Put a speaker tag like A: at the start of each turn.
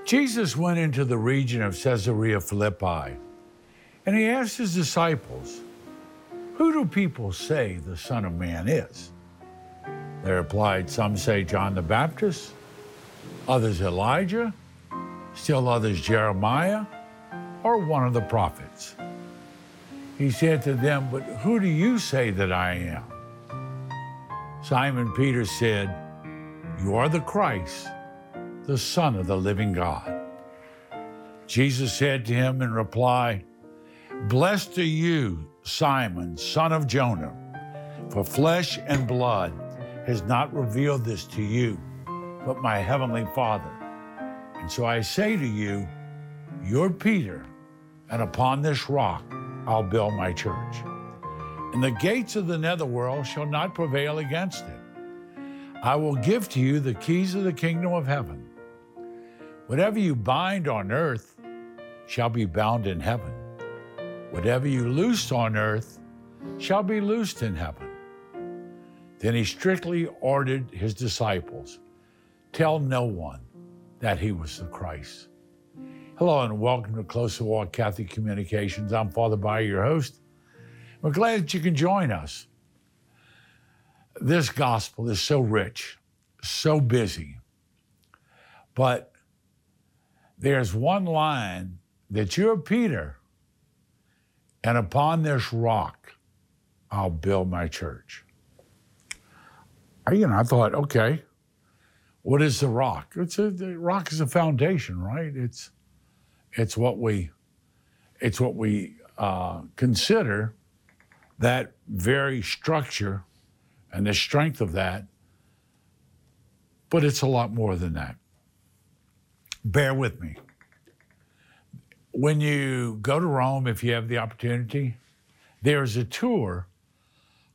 A: Jesus went into the region of Caesarea Philippi, and he asked his disciples, "Who do people say the Son of Man is?" They replied, "Some say John the Baptist, others Elijah, still others Jeremiah, or one of the prophets." He said to them, "But who do you say that I am?" Simon Peter said, "You are the Christ, the Son of the living God." Jesus said to him in reply, "Blessed are you, Simon, son of Jonah, for flesh and blood has not revealed this to you, but my heavenly Father. And so I say to you, you're Peter, and upon this rock I'll build my church. And the gates of the netherworld shall not prevail against it. I will give to you the keys of the kingdom of heaven. Whatever you bind on earth shall be bound in heaven. Whatever you loose on earth shall be loosed in heaven." Then he strictly ordered his disciples, "Tell no one that he was the Christ." Hello and welcome to Closer Walk Catholic Communications. I'm Father Bayer, your host. We're glad that you can join us. This gospel is so rich, so busy, but there's one line that you're Peter, and upon this rock I'll build my church. I thought, okay, what is the rock? The rock is a foundation, right? It's what we consider that very structure and the strength of that, but it's a lot more than that. Bear with me. When you go to Rome, if you have the opportunity, there's a tour